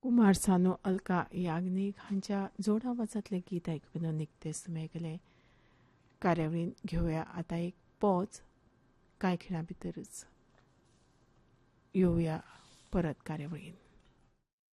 कुमार सानू अलका याग्नीक हांच्या जोड आवाजांतलें गीत आयकून निकतेच तुमी आयकलें. कार्यावळीन घेवया आतां एक पॉज. कांय खिणां भितरच येवया परत कार्यावळीन.